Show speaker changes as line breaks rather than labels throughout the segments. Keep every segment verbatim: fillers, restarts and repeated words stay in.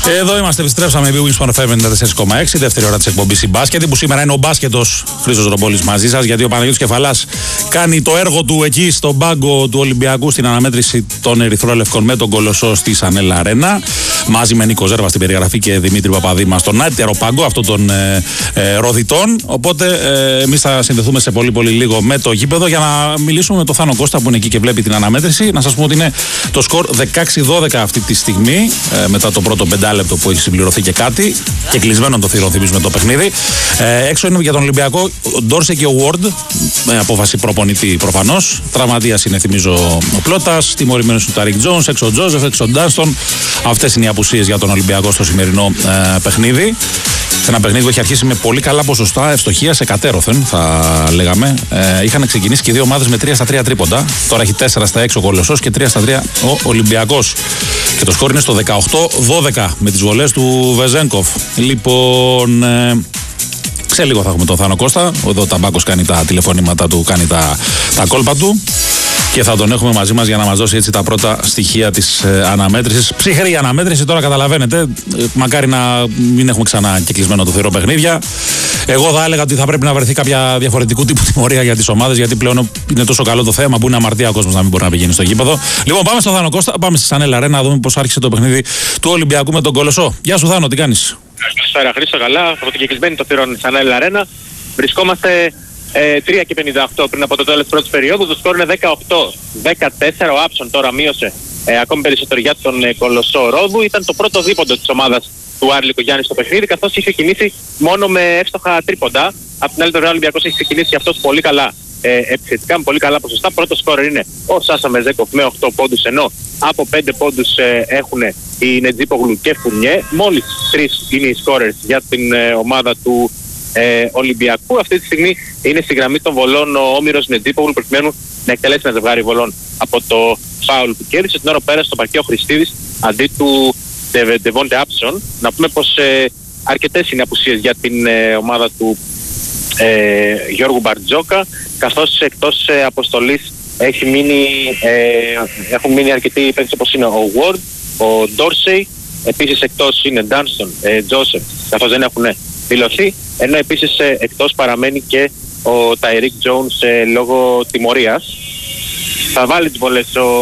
Εδώ είμαστε, επιστρέψαμε. Big Wings ενενήντα τέσσερα κόμμα έξι, δεύτερη ώρα της εκπομπής η μπάσκετ, που σήμερα είναι ο μπάσκετος Χρήστος Ρομπόλης μαζί σας, γιατί ο Παναγιώτης Κεφαλάς κάνει το έργο του εκεί στον πάγκο του Ολυμπιακού στην αναμέτρηση των Ερυθρόλευκων με τον Κολοσσό στη Σανέλα Αρένα. Μαζί με Νίκο Ζέρβα στην περιγραφή και Δημήτρη Παπαδήμα στον άτερο πάγκο αυτών των ε, ε, ροδιτών. Οπότε ε, εμείς θα συνδεθούμε σε πολύ πολύ λίγο με το γήπεδο για να μιλήσουμε με τον Θάνο Κώστα που είναι εκεί και βλέπει την αναμέτρηση. Να σας πω ότι είναι το σκορ δεκαέξι δώδεκα αυτή τη στιγμή, ε, μετά το πρώτο πεντάλεπτο που έχει συμπληρωθεί και κάτι. Και κλεισμένο το θηρόν, θυμίζουμε το παιχνίδι. Ε, έξω είναι για τον Ολυμπιακό ο Ντόρσε και ο Ward, με απόφαση προπονητή προφανώς. Τραυματίας είναι, θυμίζω, ο Πλώτας. Τιμωρημένος είναι ο Ταρικ Τζόνς, έξω ο Τζόζεφ, έξω ο Ντάνστον. Αυτές είναι οι απουσίες για τον Ολυμπιακό στο σημερινό ε, παιχνίδι. Ένα παιχνίδι που έχει αρχίσει με πολύ καλά ποσοστά ευστοχίας εκατέρωθεν, θα λέγαμε. Ε, είχαν ξεκινήσει και δύο ομάδες με τρία στα τρία τρίποντα. Τώρα έχει τέσσερα στα έξι ο Κολοσσός και τρία στα τρία ο Ολυμπιακός. Και το σκορ είναι στο δεκαοκτώ δώδεκα με τις βολές του Βεζένκοφ. Λοιπόν, ε, σε λίγο θα έχουμε τον Θάνο Κώστα. Εδώ Ταμπάκος κάνει τα τηλεφωνήματα του, κάνει τα, τα κόλπα του. Και θα τον έχουμε μαζί μας για να μας δώσει έτσι τα πρώτα στοιχεία της ε, αναμέτρησης. Ψυχρή αναμέτρηση, τώρα καταλαβαίνετε. Ε, μακάρι να μην έχουμε ξανά κεκλεισμένο το θηρό παιχνίδια. Εγώ θα έλεγα ότι θα πρέπει να βρεθεί κάποια διαφορετικού τύπου τιμωρία για τις ομάδες, γιατί πλέον είναι τόσο καλό το θέμα που είναι αμαρτία ο κόσμος να μην μπορεί να πηγαίνει στο γήπεδο. Λοιπόν, πάμε στο Θάνο Κώστα, πάμε στη Σανέλα Αρένα να δούμε πώς άρχισε το παιχνίδι του Ολυμπιακού με τον Κολοσσό. Γεια σου, Θάνο, τι κάνεις?
Καλησπέρα, Χρήστο, καλά. Από την κεκλεισμένη το θηρόν της Σανέλα Αρένα. Βρισκόμαστε Ε, τρία και πενήντα οκτώ πριν από το τέλος της πρώτης περίοδου. Το σκορ είναι δεκαοκτώ δεκατέσσερα. Ο Άψον τώρα μείωσε ε, ακόμη περισσότερο για τον ε, Κολοσσό Ρόδου. Ήταν το πρώτο δίποντο της ομάδας του Άρη Λικογιάννη στο παιχνίδι, καθώς είχε κινήσει μόνο με εύστοχα τρίποντα. Απ' την άλλη, ο Ολυμπιακός έχει ξεκινήσει και αυτός πολύ καλά ε, επιθετικά, με πολύ καλά ποσοστά. Πρώτο σκορ είναι ο Σάσα Μεζέκοφ με οκτώ πόντους, ενώ από πέντε πόντους ε, έχουν οι Νετζίπογλου και Φουνιέ. Μόλις τρεις είναι οι σκόρερς για την ε, ομάδα του Ε, Ολυμπιακού. Αυτή τη στιγμή είναι στη γραμμή των βολών ο Όμηρος Νετζίπογλου, προκειμένου να εκτελέσει ένα ζευγάρι βολών από το φάουλ που κέρδισε. Την ώρα πέρασε στο παρκέ ο Χριστίδης αντί του Ντεβόντε Άψον. Να πούμε πως ε, αρκετές είναι απουσίες για την ε, ομάδα του ε, Γιώργου Μπαρτζόκα, καθώς εκτός ε, αποστολής έχει μείνει, ε, έχουν μείνει αρκετοί παίκτες όπως είναι ο Ward, ο Ντόρσεϊ. Επίσης εκτός είναι Ντάνστον, ε, Τζόσεφ, καθώς δεν έχουν δηλωθεί, ενώ επίσης ε, εκτός παραμένει και ο Ταϊρικ Τζόνς ε, λόγω τιμωρίας. Θα βάλει τις βολές ο,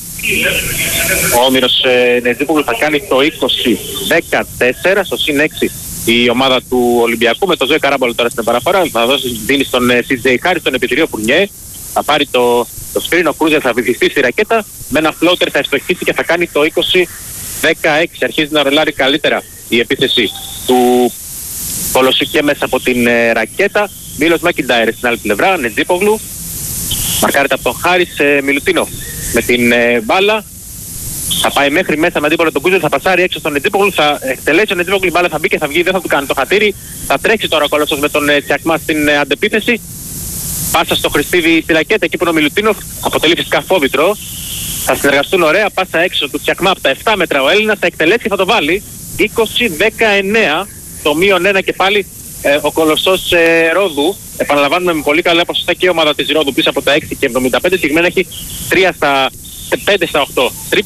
ο Όμηρος ε, Νετζίπογλου, θα κάνει το είκοσι δεκατέσσερα, στο συν έξι η ομάδα του Ολυμπιακού, με το Ζωή Καράμπολο τώρα στην παραφορά. Θα δώσει, δίνει στον ε, Σι Τζέι Χάρη, στον επιτηρίο Φουρνιέ, θα πάρει το, το screen, ο Κρούζερ θα βυθιστεί στη ρακέτα, με ένα floater θα ευστοχίσει και θα κάνει το είκοσι δεκαέξι. Αρχίζει να ρολάρει καλύτερα η επίθεση του Κολοσσού και μέσα από την ε, ρακέτα. Μίλος Μακιντάιρ στην άλλη πλευρά, Νετζίπογλου. Μαρκάρεται από τον Χάρης ε, Μιλουτίνο με την ε, μπάλα. Θα πάει μέχρι μέσα με αντίπολο τον Κούζο, θα πασάρει έξω στον Νετζίπογλου. Θα εκτελέσει ο Νετζίπογλου, η μπάλα θα μπει και θα βγει, δεν θα του κάνει το χατήρι. Θα τρέξει τώρα ο Κολοσσός με τον ε, Τσιακμά στην ε, αντεπίθεση. Πάσα στο Χριστίδη στη ρακέτα, εκεί που είναι ο Μιλουτίνο. Αποτελεί φυσικά φόβητρο. Θα συνεργαστούν ωραία. Πάσα έξω του Τσιακμά από τα επτά μέτρα ο Έλληνας. Θα εκτελέσει και θα το βάλει. είκοσι δεκαεννέα. Το μείον ένα και πάλι ε, ο Κολοσσός ε, Ρόδου. Επαναλαμβάνουμε με πολύ καλά ποσοστά και η ομάδα της Ρόδου πίσω από τα έξι και εβδομήντα πέντε. Συγκεκριμένα έχει τρία στα πέντε στα οκτώ.